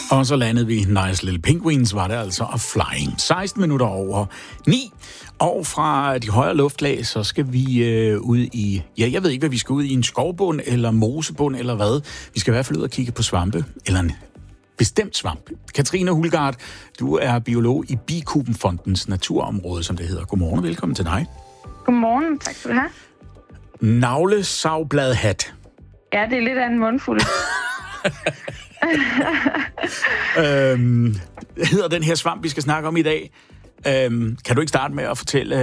Og så landede vi Nice Little Penguins, var det altså, og Flying. 16 minutter over 9. Og fra de højere luftlag, så skal vi ud i... Ja, jeg ved ikke, hvad vi skal ud i. En skovbund eller mosebund eller hvad. Vi skal i hvert fald ud og kigge på svampe. Eller en bestemt svamp. Katrine Hulgaard, du er biolog i Bikubenfondens naturområde, som det hedder. Godmorgen og velkommen til dig. Godmorgen, tak skal du have. Navlesavbladhat. Ja, det er lidt af en mundfuld. Hedder den her svamp, vi skal snakke om i dag. Kan du ikke starte med at fortælle,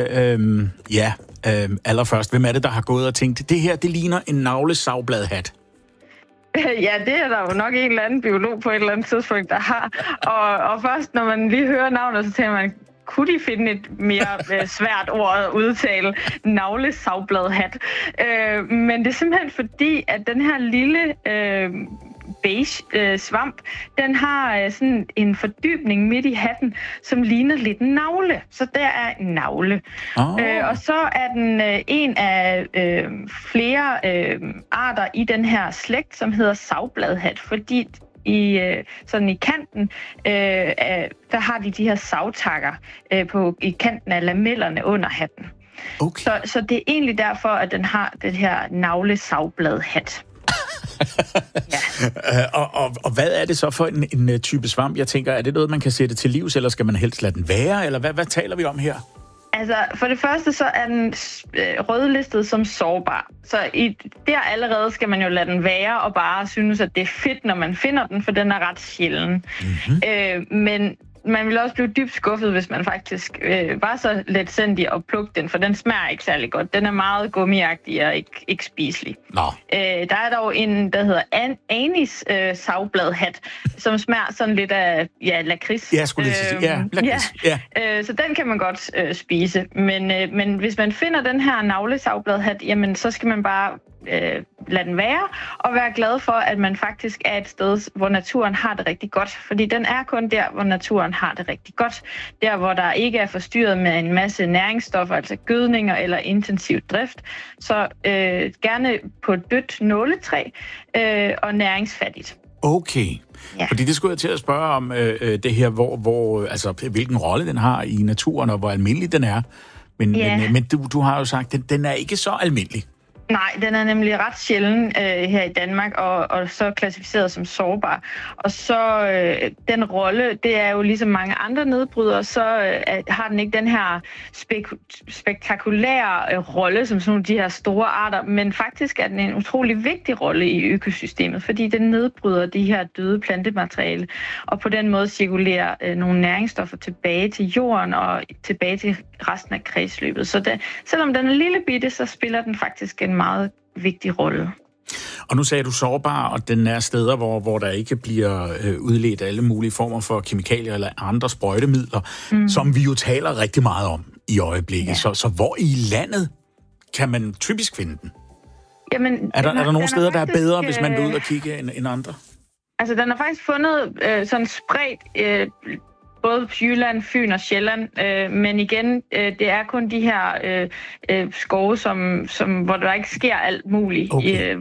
allerførst, hvem er det, der har gået og tænkt, det her, det ligner en navlesavbladhat? Ja, det er der jo nok en eller anden biolog på et eller andet tidspunkt, der har. Og først, når man lige hører navnet, så tænker man, kunne de finde et mere svært ord at udtale? Navlesavbladhat. Men det er simpelthen fordi, at den her lille beige svamp, den har sådan en fordybning midt i hatten, som ligner lidt en nagle. Så der er en nagle. Og så er den en af flere arter i den her slægt, som hedder savbladhat, fordi sådan i kanten, der har de her savtakker i kanten af lamellerne under hatten. Okay. Så det er egentlig derfor, at den har det her navlesavbladhat. Ja. Og hvad er det så for en type svamp? Jeg tænker, er det noget, man kan sætte til livs, eller skal man helst lade den være? Eller hvad taler vi om her? Altså, for det første, så er den rødlistet som sårbar. Så der allerede skal man jo lade den være, og bare synes, at det er fedt, når man finder den, for den er ret sjælden. Mm-hmm. Men man vil også blive dybt skuffet, hvis man faktisk var så letsindig at plukke den, for den smager ikke særlig godt. Den er meget gummiagtig og ikke spiselig. No. Der er dog en, der hedder anis savbladhat, som smager sådan lidt af lakrids. Ja, skulle lige sige. Ja, lakrids. Ja. Så den kan man godt spise. Men hvis man finder den her navlesavbladhat, jamen så skal man bare lade den være, og være glad for, at man faktisk er et sted, hvor naturen har det rigtig godt. Fordi den er kun der, hvor naturen har det rigtig godt. Der, hvor der ikke er forstyrret med en masse næringsstoffer, altså gødninger eller intensiv drift. Så gerne på dødt nåletræ og næringsfattigt. Okay. Ja. Fordi det skulle jeg til at spørge om det her, hvor hvilken rolle den har i naturen, og hvor almindelig den er. Men du har jo sagt, at den er ikke så almindelig. Nej, den er nemlig ret sjælden her i Danmark, og så klassificeret som sårbar. Og så den rolle, det er jo ligesom mange andre nedbrydere, så har den ikke den her spektakulære rolle som sådan nogle af de her store arter, men faktisk er den en utrolig vigtig rolle i økosystemet, fordi den nedbryder de her døde plantemateriale, og på den måde cirkulerer nogle næringsstoffer tilbage til jorden og tilbage til resten af kredsløbet. Så selvom den er lille bitte, så spiller den faktisk en meget vigtig rolle. Og nu sagde du sårbar, og den er steder, hvor der ikke bliver udledt alle mulige former for kemikalier eller andre sprøjtemidler, som vi jo taler rigtig meget om i øjeblikket. Ja. Så hvor i landet kan man typisk finde den? Jamen, er der nogle steder, der er bedre, hvis man vil ud og kigge end andre? Altså, den er faktisk fundet sådan spredt både på Jylland, Fyn og Sjælland, men igen, det er kun de her skove, hvor der ikke sker alt muligt, okay.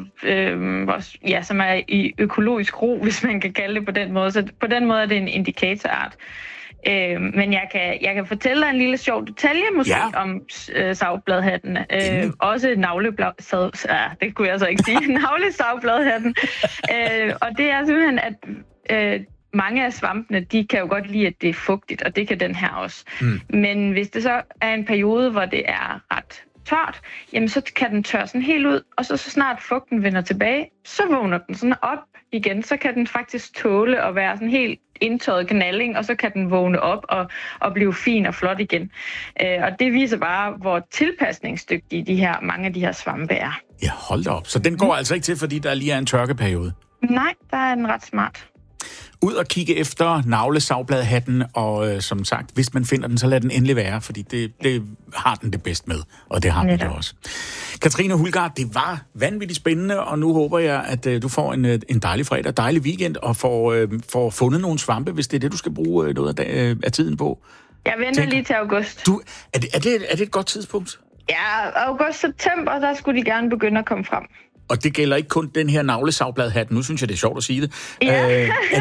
Som er i økologisk ro, hvis man kan kalde det på den måde. Så på den måde er det en indikatorart. Men jeg kan fortælle dig en lille sjov detalje måske om savbladhatten. Også det kunne jeg så ikke sige. Navlesavbladhatten. Og det er simpelthen, at mange af svampene, de kan jo godt lide, at det er fugtigt, og det kan den her også. Men hvis det så er en periode, hvor det er ret tørt, jamen så kan den tørre sådan helt ud, og så snart fugten vender tilbage, så vågner den sådan op igen. Så kan den faktisk tåle at være sådan helt indtørret knalding, og så kan den vågne op og blive fin og flot igen. Og det viser bare, hvor tilpasningsdygtige mange af de her svampe er. Ja, hold da op. Så den går altså ikke til, fordi der lige er en tørkeperiode? Nej, der er den ret smart. Ud og kigge efter navlesavbladhatten, og som sagt, hvis man finder den, så lad den endelig være, fordi det har den det bedst med, og det har den det også. Katrine Hulgaard, det var vanvittigt spændende, og nu håber jeg, at du får en dejlig fredag, dejlig weekend, og får fundet nogle svampe, hvis det er det, du skal bruge noget af tiden på. Jeg venter lige til august. Er det et godt tidspunkt? Ja, august-september, der skulle de gerne begynde at komme frem. Og det gælder ikke kun den her navlesavbladhat. Nu synes jeg, det er sjovt at sige det. Ja.